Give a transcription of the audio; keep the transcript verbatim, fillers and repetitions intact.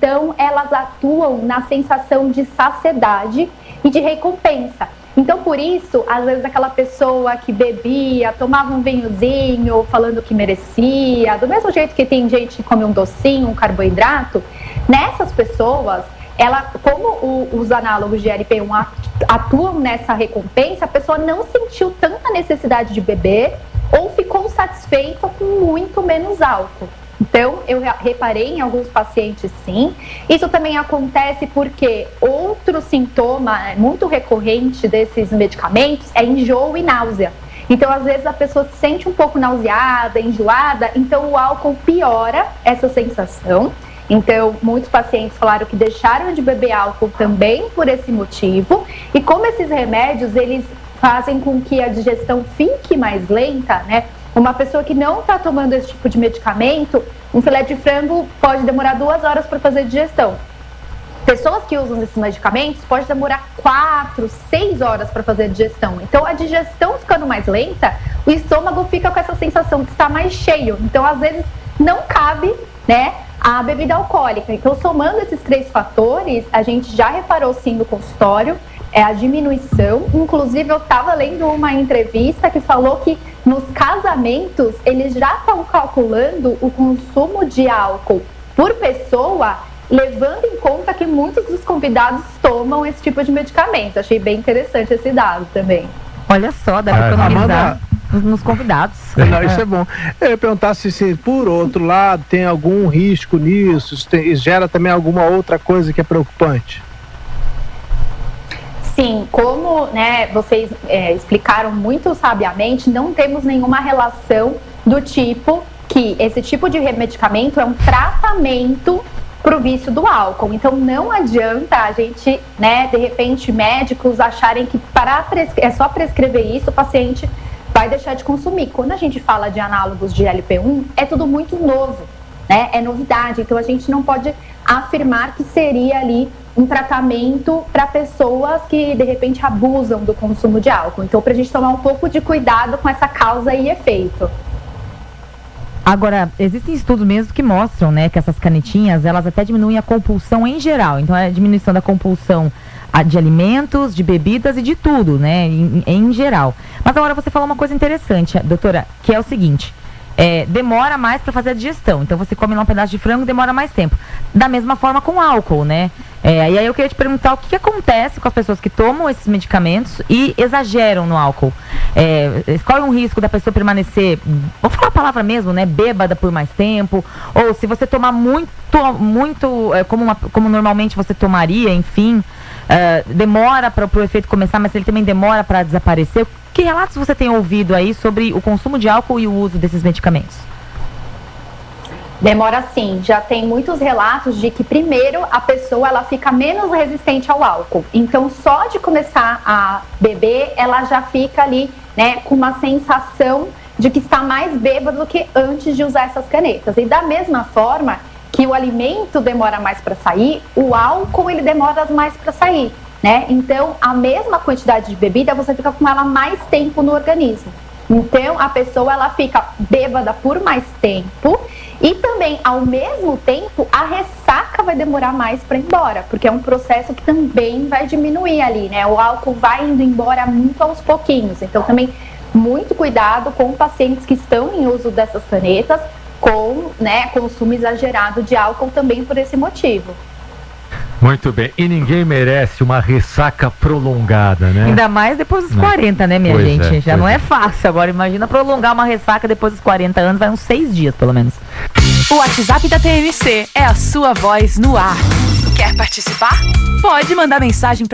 Então, elas atuam na sensação de saciedade e de recompensa. Então, por isso, às vezes aquela pessoa que bebia, tomava um vinhozinho, falando que merecia, do mesmo jeito que tem gente que come um docinho, um carboidrato, nessas pessoas, ela, como o, os análogos de L P um atuam nessa recompensa, a pessoa não sentiu tanta necessidade de beber ou ficou satisfeita com muito menos álcool. Então, eu reparei em alguns pacientes, sim. Isso também acontece porque outro sintoma muito recorrente desses medicamentos é enjoo e náusea. Então, às vezes, a pessoa se sente um pouco nauseada, enjoada, então o álcool piora essa sensação. Então, muitos pacientes falaram que deixaram de beber álcool também por esse motivo. E como esses remédios, eles fazem com que a digestão fique mais lenta, né? Uma pessoa que não está tomando esse tipo de medicamento, um filé de frango pode demorar duas horas para fazer digestão. Pessoas que usam esses medicamentos pode demorar quatro, seis horas para fazer a digestão. Então, a digestão ficando mais lenta, o estômago fica com essa sensação de estar mais cheio. Então, às vezes, não cabe, né, a bebida alcoólica. Então, somando esses três fatores, a gente já reparou sim no consultório, é a diminuição. Inclusive, eu estava lendo uma entrevista que falou que nos casamentos, eles já estão calculando o consumo de álcool por pessoa, levando em conta que muitos dos convidados tomam esse tipo de medicamento. Achei bem interessante esse dado também. Olha só, dá para economizar nos convidados. Não, isso é bom. Eu ia perguntar se, se, por outro lado, tem algum risco nisso, isso tem, gera também alguma outra coisa que é preocupante? Sim, como, né, vocês é, explicaram muito sabiamente, não temos nenhuma relação do tipo que esse tipo de medicamento é um tratamento para o vício do álcool. Então, não adianta a gente, né, de repente, médicos acharem que para prescre- é só prescrever isso, o paciente vai deixar de consumir. Quando a gente fala de análogos de L P um, é tudo muito novo, né, é novidade. Então, a gente não pode afirmar que seria ali um tratamento para pessoas que, de repente, abusam do consumo de álcool. Então, para a gente tomar um pouco de cuidado com essa causa e efeito. Agora, existem estudos mesmo que mostram, né, que essas canetinhas, elas até diminuem a compulsão em geral. Então, é a diminuição da compulsão de alimentos, de bebidas e de tudo, né, em, em geral. Mas agora você falou uma coisa interessante, doutora, que é o seguinte... É, demora mais para fazer a digestão. Então você come lá um pedaço de frango, demora mais tempo. Da mesma forma com álcool, né? É, e aí eu queria te perguntar o que, que acontece com as pessoas que tomam esses medicamentos e exageram no álcool. É, qual é o risco da pessoa permanecer, vou falar a palavra mesmo, né? Bêbada por mais tempo. Ou se você tomar muito, muito é, como, uma, como normalmente você tomaria, enfim, é, demora para o efeito começar, mas ele também demora para desaparecer. Que relatos você tem ouvido aí sobre o consumo de álcool e o uso desses medicamentos? Demora sim, já tem muitos relatos de que primeiro a pessoa ela fica menos resistente ao álcool. Então só de começar a beber, ela já fica ali, né, com uma sensação de que está mais bêbado do que antes de usar essas canetas. E da mesma forma que o alimento demora mais para sair, o álcool ele demora mais para sair. Né? Então, a mesma quantidade de bebida, você fica com ela mais tempo no organismo. Então, a pessoa ela fica bêbada por mais tempo e também, ao mesmo tempo, a ressaca vai demorar mais para ir embora, porque é um processo que também vai diminuir ali, né? O álcool vai indo embora muito aos pouquinhos. Então, também, muito cuidado com pacientes que estão em uso dessas canetas com, né, consumo exagerado de álcool também por esse motivo. Muito bem, e ninguém merece uma ressaca prolongada, né? Ainda mais depois dos não. quarenta, né, minha pois gente? É, Já não é. é fácil. Agora imagina prolongar uma ressaca depois dos quarenta anos, vai uns seis dias pelo menos. O WhatsApp da T M C é a sua voz no ar. Quer participar? Pode mandar mensagem pra